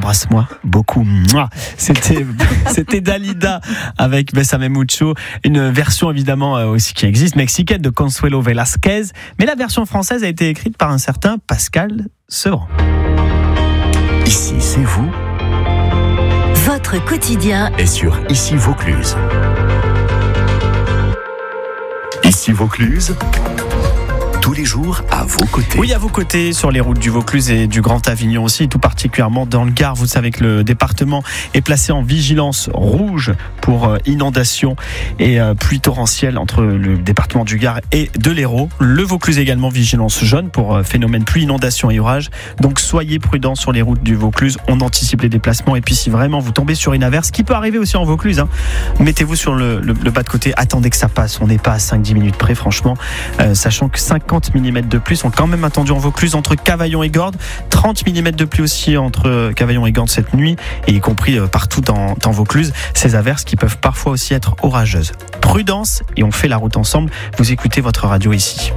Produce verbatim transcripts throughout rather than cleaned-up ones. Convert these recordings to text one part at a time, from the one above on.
embrasse-moi beaucoup. Mouah. C'était, c'était Dalida avec Bésame Mucho, une version évidemment aussi qui existe, mexicaine de Consuelo Velasquez, mais la version française a été écrite par un certain Pascal Sevran. Ici, c'est vous. Votre quotidien est sur Ici Vaucluse. Ici Vaucluse, tous les jours à vos côtés. Oui, à vos côtés, sur les routes du Vaucluse et du Grand Avignon aussi, tout particulièrement dans le Gard. Vous savez que le département est placé en vigilance rouge pour inondation et pluie torrentielle entre le département du Gard et de l'Hérault. Le Vaucluse également vigilance jaune pour phénomène pluie, inondation et orage. Donc soyez prudents sur les routes du Vaucluse. On anticipe les déplacements et puis si vraiment vous tombez sur une averse, qui peut arriver aussi en Vaucluse, hein, mettez-vous sur le, le, le bas de côté. Attendez que ça passe. On n'est pas à cinq à dix minutes près, franchement, euh, sachant que cinquante millimètres de pluie sont quand même attendus en Vaucluse entre Cavaillon et Gordes, trente millimètres de pluie aussi entre Cavaillon et Gordes cette nuit, et y compris partout dans, dans Vaucluse, ces averses qui peuvent parfois aussi être orageuses. Prudence, et on fait la route ensemble. Vous écoutez votre radio ici.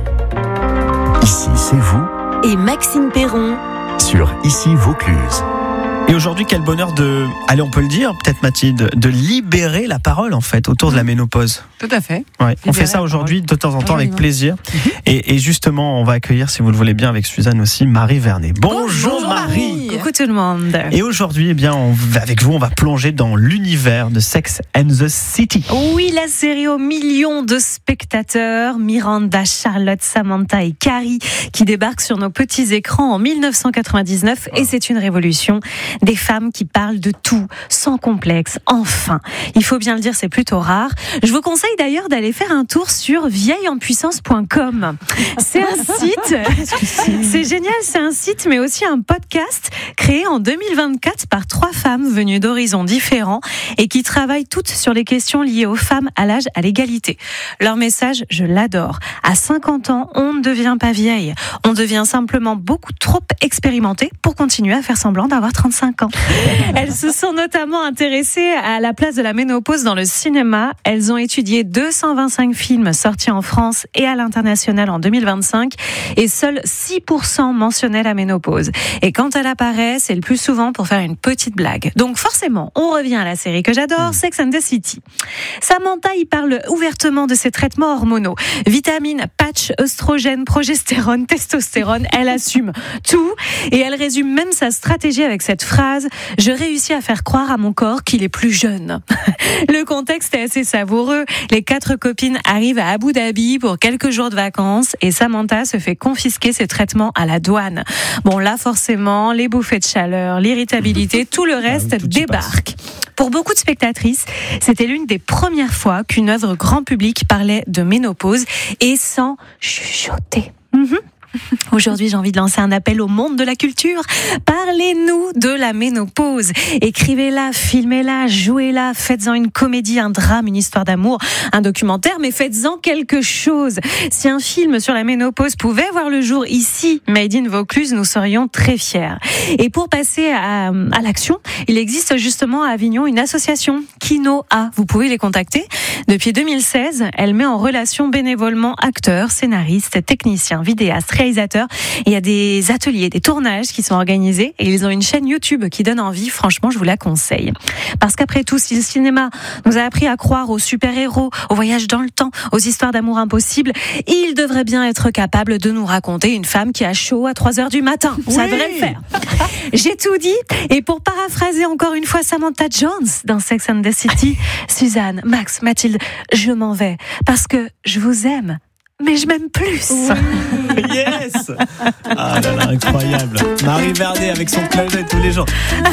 Ici, c'est vous. Et Maxime Perron Sur Ici Vaucluse. Et aujourd'hui, quel bonheur de, allez, on peut le dire, peut-être Mathilde, de libérer la parole en fait autour de la ménopause. Tout à fait. Ouais, on fait ça aujourd'hui de temps en temps oui, avec oui. plaisir. Et, et justement, on va accueillir, si vous le voulez bien, avec Suzanne aussi, Marie Vernet. Bonjour, Bonjour Marie. Coucou tout le monde. Et aujourd'hui, eh bien, on, avec vous, on va plonger dans l'univers de Sex and the City. Oui, la série aux millions de spectateurs, Miranda, Charlotte, Samantha et Carrie, qui débarquent sur nos petits écrans en dix-neuf cent quatre-vingt-dix-neuf. Oh. Et c'est une révolution. Des femmes qui parlent de tout, sans complexe, enfin. Il faut bien le dire, c'est plutôt rare. Je vous conseille d'ailleurs d'aller faire un tour sur vieille en puissance point com. C'est un site, c'est génial, c'est un site, mais aussi un podcast créé en deux mille vingt-quatre par trois femmes venues d'horizons différents et qui travaillent toutes sur les questions liées aux femmes, à l'âge, à l'égalité. Leur message, je l'adore. À cinquante ans, on ne devient pas vieille. On devient simplement beaucoup trop expérimenté pour continuer à faire semblant d'avoir trente-cinq ans. Elles se sont notamment intéressées à la place de la ménopause dans le cinéma. Elles ont étudié deux cent vingt-cinq films sortis en France et à l'international en deux mille vingt-cinq et seuls six pour cent mentionnaient la ménopause. Et quand elle apparaît, c'est le plus souvent pour faire une petite blague. Donc forcément, on revient à la série que j'adore, Sex and the City. Samantha y parle ouvertement de ses traitements hormonaux. Vitamines, patchs, œstrogènes, progestérone, testostérone, elle assume tout et elle résume même sa stratégie avec cette phrase « Je réussis à faire croire à mon corps qu'il est plus jeune ». Le contexte est assez savoureux. Les quatre copines arrivent à Abu Dhabi pour quelques jours de vacances et Samantha se fait confisquer ses traitements à la douane. Bon là forcément, les bouffées de chaleur, l'irritabilité, tout le reste ah, débarque. Pour beaucoup de spectatrices, c'était l'une des premières fois qu'une œuvre grand public parlait de ménopause et sans chuchoter. Mm-hmm. Aujourd'hui, j'ai envie de lancer un appel au monde de la culture. Parlez-nous de la ménopause. Écrivez-la, filmez-la, jouez-la, faites-en une comédie, un drame, une histoire d'amour, un documentaire, mais faites-en quelque chose. Si un film sur la ménopause pouvait voir le jour ici, Made in Vaucluse, nous serions très fiers. Et pour passer à, à l'action, il existe justement à Avignon une association, Kino A. Vous pouvez les contacter. Depuis deux mille seize, elle met en relation bénévolement acteurs, scénaristes, techniciens, vidéastes, réalisateurs. Et il y a des ateliers, des tournages qui sont organisés et ils ont une chaîne YouTube qui donne envie. Franchement, je vous la conseille. Parce qu'après tout, si le cinéma nous a appris à croire aux super-héros, aux voyages dans le temps, aux histoires d'amour impossibles, il devrait bien être capable de nous raconter une femme qui a chaud à trois heures du matin. Oui. Ça devrait le faire. J'ai tout dit. Et pour paraphraser encore une fois Samantha Jones dans Sex and the City, Suzanne, Max, Mathilde, je m'en vais parce que je vous aime. Mais je m'aime plus. Oui. Yes. Ah là là, incroyable. Marie Vernet avec son clin d'œil tous les jours.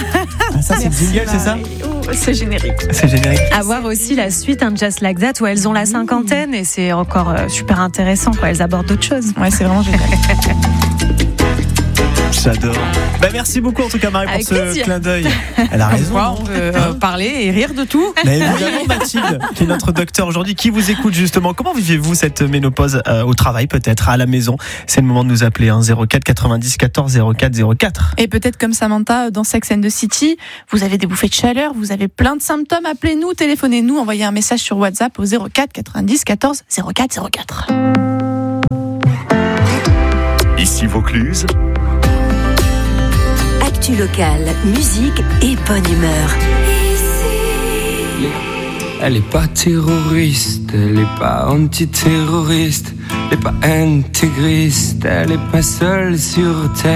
Ah, ça, c'est jingle, c'est ça? C'est générique. C'est générique. À voir aussi la suite, un Just Like That, où elles ont la cinquantaine et c'est encore euh, super intéressant, quoi. Elles abordent d'autres choses. Ouais, c'est vraiment génial. J'adore. Bah, merci beaucoup en tout cas Marie pour Avec ce plaisir. clin d'œil. Elle a raison. Quoi, on peut euh, parler et rire de tout. Mais évidemment Mathilde, qui est notre docteur aujourd'hui, qui vous écoute justement. Comment vivez-vous cette ménopause euh, au travail, peut-être à la maison? C'est le moment de nous appeler hein, zéro quatre quatre-vingt-dix quatorze zéro quatre zéro quatre. Et peut-être comme Samantha dans Sex and the City, vous avez des bouffées de chaleur, vous avez plein de symptômes, appelez-nous, téléphonez-nous, envoyez un message sur WhatsApp au zéro quatre quatre-vingt-dix quatorze zéro quatre zéro quatre. Ici Vaucluse. Actu locale, musique et bonne humeur. Elle est pas terroriste, elle est pas antiterroriste, elle est pas intégriste, elle est pas seule sur terre.